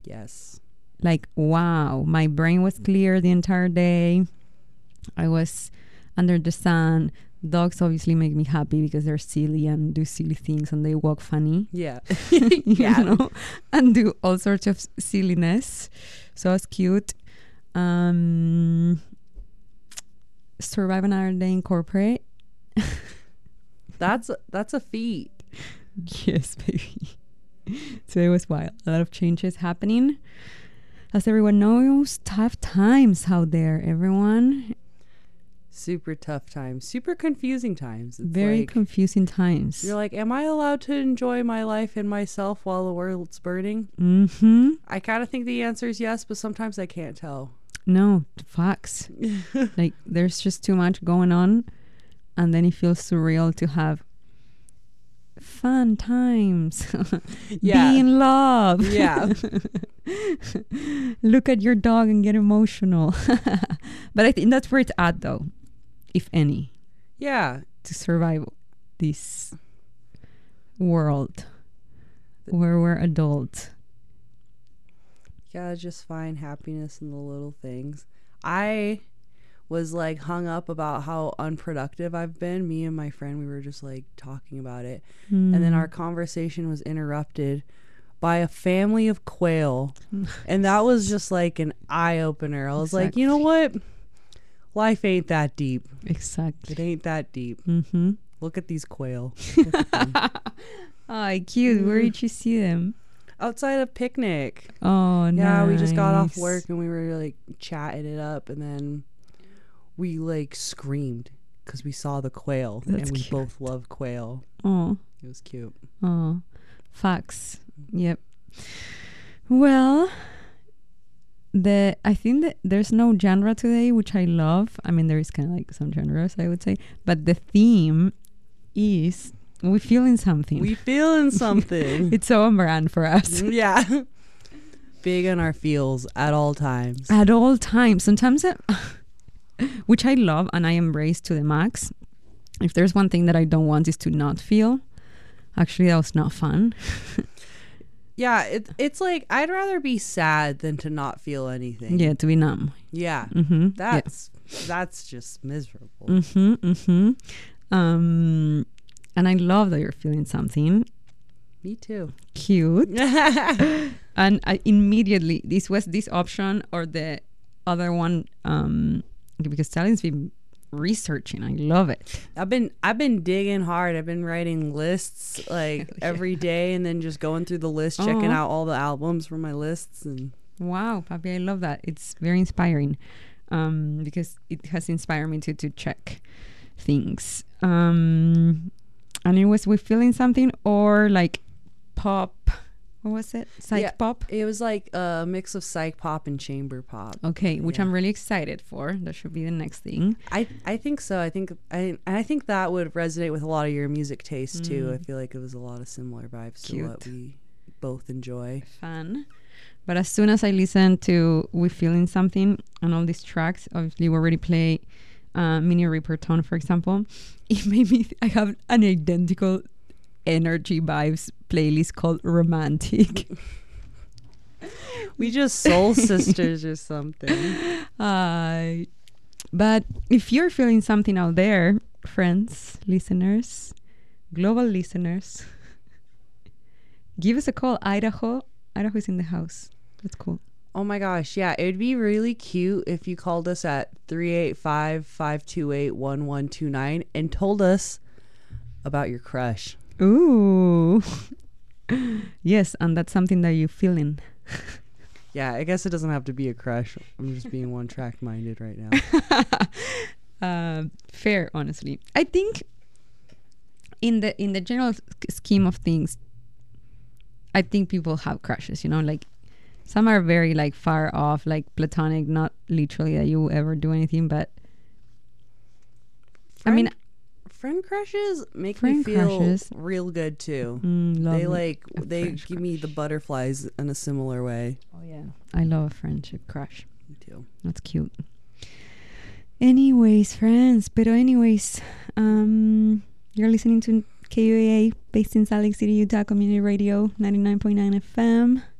Yes. Like, wow, my brain was clear the entire day. I was under the sun. Dogs obviously make me happy because they're silly and do silly things and they walk funny. Yeah. You know, and do all sorts of silliness. So it's cute. Survive another day in corporate. That's a feat. Yes, baby. So it was wild. A lot of changes happening. As everyone knows, tough times out there, everyone. Super tough times. Super confusing times. It's Very like, confusing times. you're like, am I allowed to enjoy my life and myself while the world's burning? Mm-hmm. I kind of think the answer is yes, but sometimes I can't tell. No, facts. Like, there's just too much going on. And then it feels surreal to have fun times. Yeah. Be in love. Yeah. Look at your dog and get emotional. But I think that's where it's at, though, if any, Yeah. to survive this world where we're adults. Yeah, just find happiness in the little things. I was like hung up about how unproductive I've been. Me and my friend, we were just like talking about it. And then our conversation was interrupted by a family of quail. And that was just like an eye opener. I was like, you know what? Life ain't that deep. Exactly. It ain't that deep. Mm-hmm. Look at these quail. Look at them. Oh, cute. Where did you see them? Outside of picnic. Oh, Yeah, we just got off nice. work and we were like chatting it up, and then we like screamed because we saw the quail. That's and we cute. both love quail. Oh, It was cute. oh. Facts. Yep. Well, I think that there's no genre today, which I love. I mean, there is kind of like some genres, I would say, but the theme is we feeling something. We feeling something. It's so on brand for us. Yeah. Big on our feels at all times. At all times. Sometimes, which I love and I embrace to the max. If there's one thing that I don't want is to not feel. Actually, that was not fun. Yeah, it's like I'd rather be sad than to not feel anything. Yeah, to be numb. Yeah. Mm-hmm. That's just miserable. Mm-hmm. Mm-hmm. And I love that you're feeling something. Me too. Cute. And I immediately, this was this option or the other one, because Tally's been researching. I love it. I've been digging hard. I've been writing lists like every day and then just going through the list, checking out all the albums from my lists. And wow, Papi, I love that. It's very inspiring, because it has inspired me to check things. And it was with feeling something or like pop. What was it? Psych pop? It was like a mix of psych pop and chamber pop. Okay, which I'm really excited for. That should be the next thing. I think so. I think that would resonate with a lot of your music taste too. I feel like it was a lot of similar vibes to what we both enjoy. Fun. But as soon as I listened to We Feeling Something and all these tracks, obviously we already play Mini Ripperton, for example, it made me I have an identical Energy Vibes playlist called Romantic. We just soul sisters or something. But if you're feeling something out there, friends, listeners, global listeners, give us a call. Idaho is in the house. That's cool. Oh my gosh, yeah, it'd be really cute if you called us at 385-528-1129 and told us about your crush. Ooh. Yes, and that's something that you're feeling. Yeah, I guess it doesn't have to be a crush. I'm just being one-track minded right now. Fair, honestly. I think in the general scheme of things, I think people have crushes, you know, like some are very like far off, like platonic, not literally that you will ever do anything, but Friend crushes make me feel real good too. They give me the butterflies in a similar way. Oh yeah, I love a friendship crush. Me too. That's cute. Anyways, friends, you're listening to KUAA based in Salt Lake City, Utah, Community Radio 99.9 FM.